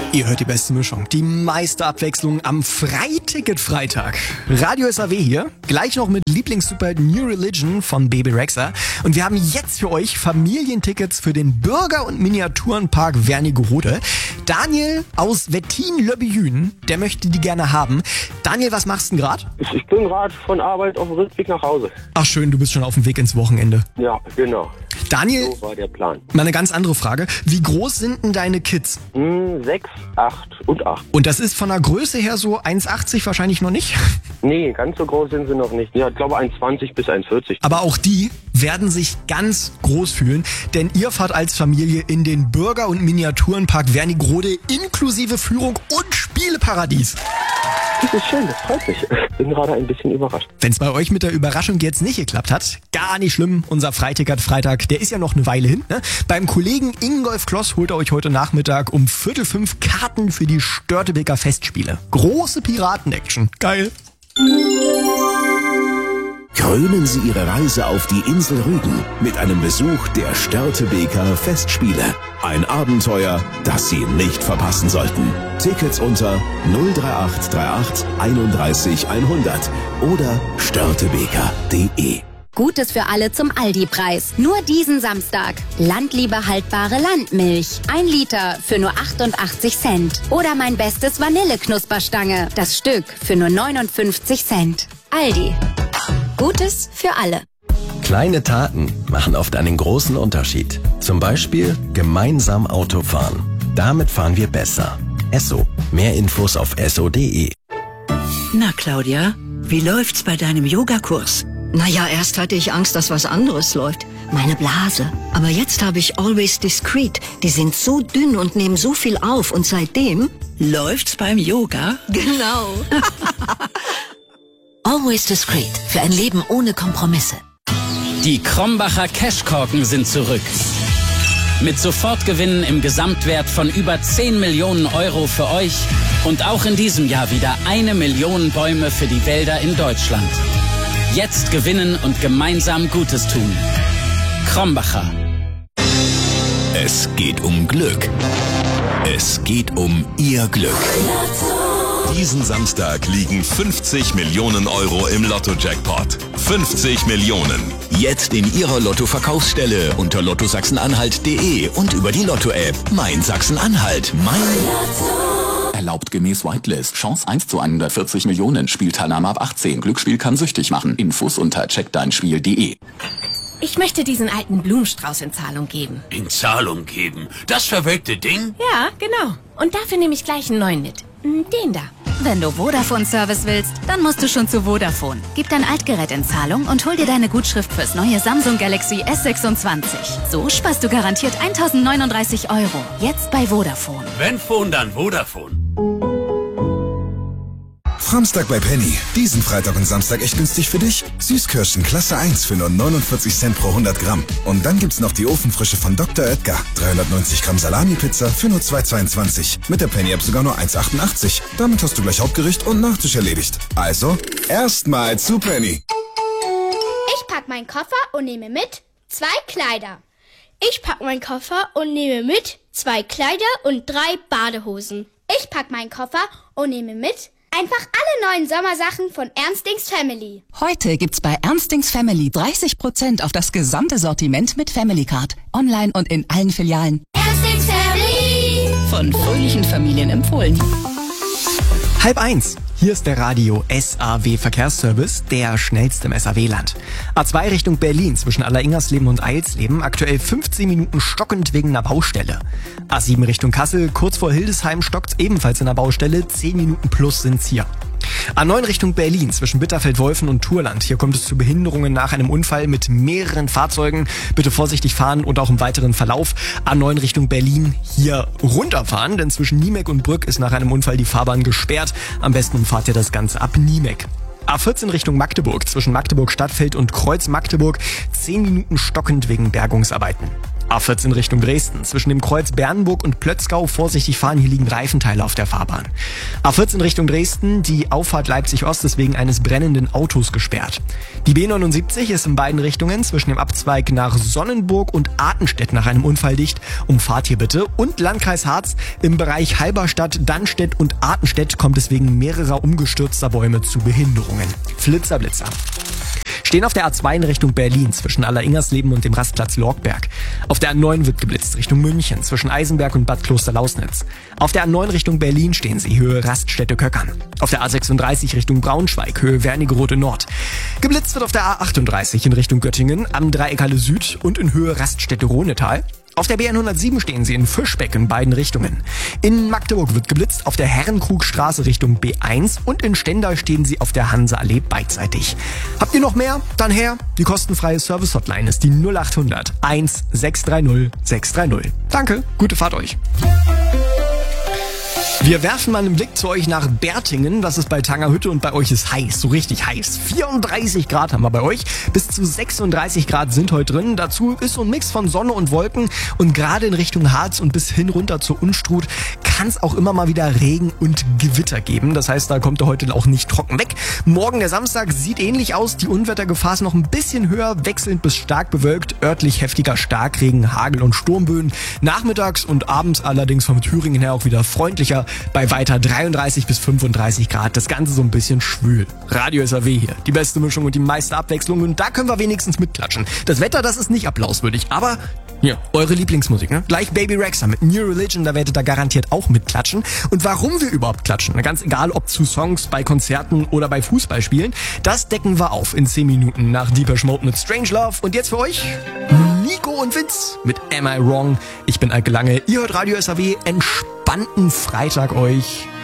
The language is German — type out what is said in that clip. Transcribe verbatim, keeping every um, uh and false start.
Ihr hört die beste Mischung, die meiste Abwechslung am Freiticket-Freitag. Radio S A W hier, gleich noch mit Lieblingssuper New Religion von Baby Rexha. Und wir haben jetzt für euch Familientickets für den Bürger- und Miniaturenpark Wernigerode. Daniel aus Wettin-Löbbejün, der möchte die gerne haben. Daniel, was machst du denn gerade? Ich, ich bin gerade von Arbeit auf dem Rückweg nach Hause. Ach schön, du bist schon auf dem Weg ins Wochenende. Ja, genau. Daniel, So war der Plan. mal eine ganz andere Frage. Wie groß sind denn deine Kids? Hm, sechs, acht und acht. Und das ist von der Größe her so eins achtzig wahrscheinlich noch nicht? Nee, ganz so groß sind sie noch nicht. Ja, ich glaube eins zwanzig bis eins vierzig. Aber auch die werden sich ganz groß fühlen, denn ihr fahrt als Familie in den Bürger- und Miniaturenpark Wernigerode inklusive Führung und Spieleparadies. Das ist schön, das freut mich. Ich bin gerade ein bisschen überrascht. Wenn es bei euch mit der Überraschung jetzt nicht geklappt hat, gar nicht schlimm. Unser Freiticket-Freitag, der ist ja noch eine Weile hin. Ne? Beim Kollegen Ingolf Kloss holt er euch heute Nachmittag um Viertel fünf Karten für die Störtebeker Festspiele. Große Piraten-Action. Geil. Krönen Sie Ihre Reise auf die Insel Rügen mit einem Besuch der Störtebeker Festspiele. Ein Abenteuer, das Sie nicht verpassen sollten. Tickets unter null drei acht drei acht einunddreißig hundert oder störtebeker punkt de. Gutes für alle zum Aldi-Preis. Nur diesen Samstag. Landliebe haltbare Landmilch. Ein Liter für nur achtundachtzig Cent. Oder mein bestes Vanilleknusperstange. Das Stück für nur neunundfünfzig Cent. Aldi. Gutes für alle. Kleine Taten machen oft einen großen Unterschied. Zum Beispiel gemeinsam Auto fahren. Damit fahren wir besser. Esso. Mehr Infos auf esso punkt de. Na, Claudia, wie läuft's bei deinem Yogakurs? Naja, erst hatte ich Angst, dass was anderes läuft. Meine Blase. Aber jetzt habe ich Always Discreet. Die sind so dünn und nehmen so viel auf. Und seitdem... Läuft's beim Yoga? Genau. Always Discreet. Für ein Leben ohne Kompromisse. Die Krombacher Cashkorken sind zurück. Mit Sofortgewinnen im Gesamtwert von über zehn Millionen Euro für euch und auch in diesem Jahr wieder eine Million Bäume für die Wälder in Deutschland. Jetzt gewinnen und gemeinsam Gutes tun. Krombacher. Es geht um Glück. Es geht um Ihr Glück. Diesen Samstag liegen fünfzig Millionen Euro im Lotto-Jackpot. fünfzig Millionen. Jetzt in Ihrer Lotto-Verkaufsstelle unter lotto sachsen-anhalt punkt de und über die Lotto-App. Mein Sachsen-Anhalt. Mein Lotto. Erlaubt gemäß Whitelist. Chance eins zu hundertvierzig Millionen. Spielteilnahme ab achtzehn. Glücksspiel kann süchtig machen. Infos unter check dein spiel punkt de. Ich möchte diesen alten Blumenstrauß in Zahlung geben. In Zahlung geben? Das verwelkte Ding? Ja, genau. Und dafür nehme ich gleich einen neuen mit. Den da. Wenn du Vodafone-Service willst, dann musst du schon zu Vodafone. Gib dein Altgerät in Zahlung und hol dir deine Gutschrift fürs neue Samsung Galaxy S sechsundzwanzig. So sparst du garantiert eintausendneununddreißig Euro. Jetzt bei Vodafone. Wenn Phone, dann Vodafone. Samstag bei Penny. Diesen Freitag und Samstag echt günstig für dich. Süßkirschen Klasse eins für nur neunundvierzig Cent pro hundert Gramm. Und dann gibt's noch die Ofenfrische von Doktor Oetker. dreihundertneunzig Gramm Salami-Pizza für nur zwei zweiundzwanzig. Mit der Penny-App sogar nur eins achtundachtzig. Damit hast du gleich Hauptgericht und Nachtisch erledigt. Also, erstmal zu Penny. Ich pack meinen Koffer und nehme mit zwei Kleider. Ich pack meinen Koffer und nehme mit zwei Kleider und drei Badehosen. Ich pack meinen Koffer und nehme mit einfach alle neuen Sommersachen von Ernstings Family. Heute gibt's bei Ernstings Family dreißig Prozent auf das gesamte Sortiment mit Family Card. Online und in allen Filialen. Ernstings Family. Von fröhlichen Familien empfohlen. Halb eins. Hier ist der Radio S A W Verkehrsservice, der schnellste im S A W-Land. A zwei Richtung Berlin zwischen Allersingersleben und Eilsleben, aktuell fünfzehn Minuten stockend wegen einer Baustelle. A sieben Richtung Kassel, kurz vor Hildesheim stockt's ebenfalls in der Baustelle, zehn Minuten plus sind's hier. A neun Richtung Berlin zwischen Bitterfeld-Wolfen und Turland. Hier kommt es zu Behinderungen nach einem Unfall mit mehreren Fahrzeugen. Bitte vorsichtig fahren und auch im weiteren Verlauf. A neun Richtung Berlin hier runterfahren, denn zwischen Niemek und Brück ist nach einem Unfall die Fahrbahn gesperrt. Am besten fahrt ihr das Ganze ab Niemek. A vierzehn Richtung Magdeburg zwischen Magdeburg Stadtfeld und Kreuz Magdeburg. zehn Minuten stockend wegen Bergungsarbeiten. A vierzehn Richtung Dresden. Zwischen dem Kreuz Bernburg und Plötzgau vorsichtig fahren, hier liegen Reifenteile auf der Fahrbahn. A vierzehn Richtung Dresden, die Auffahrt Leipzig-Ost ist wegen eines brennenden Autos gesperrt. Die B neunundsiebzig ist in beiden Richtungen zwischen dem Abzweig nach Sonnenburg und Artenstedt nach einem Unfall dicht. Umfahrt hier bitte. Und Landkreis Harz im Bereich Halberstadt, Dannstedt und Artenstedt kommt es wegen mehrerer umgestürzter Bäume zu Behinderungen. Flitzer, Blitzer. Stehen auf der A zwei in Richtung Berlin zwischen Alleringersleben und dem Rastplatz Lorgberg. Auf der A neun wird geblitzt Richtung München zwischen Eisenberg und Bad Kloster-Lausnitz. Auf der A neun Richtung Berlin stehen sie Höhe Raststätte-Köckern. Auf der A sechsunddreißig Richtung Braunschweig Höhe Wernigerode Nord. Geblitzt wird auf der A achtunddreißig in Richtung Göttingen am Dreieckhalle Süd und in Höhe Raststätte-Ronetal. Auf der B hundertsieben stehen sie in Fischbeck in beiden Richtungen. In Magdeburg wird geblitzt auf der Herrenkrugstraße Richtung B eins und in Stendal stehen sie auf der Hanseallee beidseitig. Habt ihr noch mehr? Dann her. Die kostenfreie Service-Hotline ist die null achthundert eins sechs drei null sechs drei null. Danke, gute Fahrt euch. Wir werfen mal einen Blick zu euch nach Bertingen. Das ist bei Tangerhütte und bei euch ist heiß, so richtig heiß. vierunddreißig Grad haben wir bei euch. Bis zu sechsunddreißig Grad sind heute drin. Dazu ist so ein Mix von Sonne und Wolken. Und gerade in Richtung Harz und bis hin runter zur Unstrut kann es auch immer mal wieder Regen und Gewitter geben. Das heißt, da kommt er heute auch nicht trocken weg. Morgen, der Samstag, sieht ähnlich aus. Die Unwettergefahr ist noch ein bisschen höher, wechselnd bis stark bewölkt. Örtlich heftiger Starkregen, Hagel und Sturmböen. Nachmittags und abends allerdings vom Thüringen her auch wieder freundlicher. Bei weiter dreiunddreißig bis fünfunddreißig Grad. Das Ganze so ein bisschen schwül. Radio S A W hier. Die beste Mischung und die meiste Abwechslung. Und da können wir wenigstens mitklatschen. Das Wetter, das ist nicht applauswürdig. Aber ja, eure Lieblingsmusik, ne? Gleich Baby Rexha mit New Religion, da werdet ihr garantiert auch mitklatschen. Und warum wir überhaupt klatschen, ganz egal ob zu Songs, bei Konzerten oder bei Fußballspielen, das decken wir auf in zehn Minuten nach Deepesh Mode mit Strange Love. Und jetzt für euch Nico und Vince mit Am I Wrong? Ich bin Alke Lange, ihr hört Radio S A W. Entspannten Freitag euch.